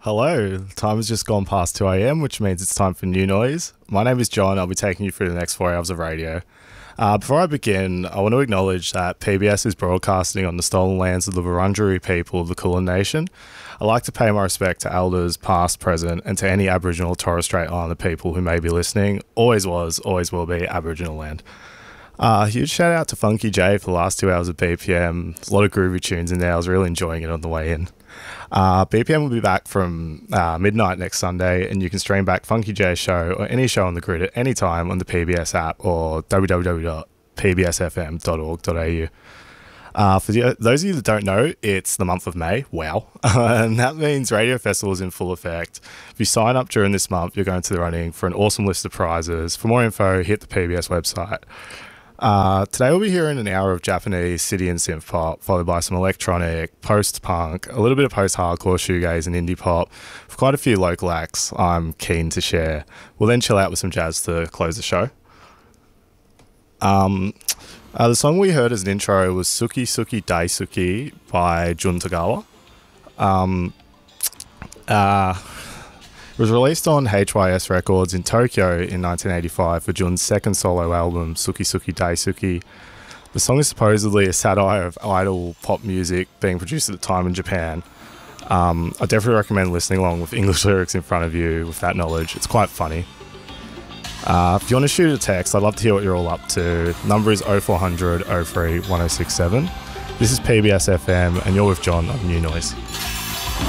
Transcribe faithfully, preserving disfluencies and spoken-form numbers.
Hello, the time has just gone past two a m, which means it's time for New Noise. My name is John. I'll be taking you through the next four hours of radio. Uh, before I begin, I want to acknowledge that P B S is broadcasting on the stolen lands of the Wurundjeri people of the Kulin Nation. I'd like to pay my respect to elders past, present, and to any Aboriginal or Torres Strait Islander people who may be listening. Always was, always will be Aboriginal land. Uh, huge shout out to Funky J for the last two hours of B P M. There's a lot of groovy tunes in there. I was really enjoying it on the way in. Uh, B P M will be back from uh, midnight next Sunday, and you can stream back Funky J's show or any show on the grid at any time on the P B S app or w w w dot p b s f m dot org dot a u. Uh, for the, those of you that don't know, it's the month of May. Wow. And that means Radio Festival is in full effect. If you sign up during this month, you're going to the running for an awesome list of prizes. For more info, hit the P B S website. Uh, today we'll be hearing an hour of Japanese city and synth pop, followed by some electronic, post-punk, a little bit of post-hardcore, shoegaze and indie pop, with quite a few local acts I'm keen to share. We'll then chill out with some jazz to close the show. Um, uh, the song we heard as an intro was Suki Suki Daisuki by Jun Tagawa. Um, uh... It was released on H Y S Records in Tokyo in nineteen eighty-five for Jun's second solo album, Suki Suki Daisuki. The song is supposedly a satire of idol pop music being produced at the time in Japan. Um, I definitely recommend listening along with English lyrics in front of you with that knowledge. It's quite funny. Uh, if you want to shoot a text, I'd love to hear what you're all up to. The number is oh four hundred oh three ten sixty-seven. This is P B S F M and you're with John of New Noise.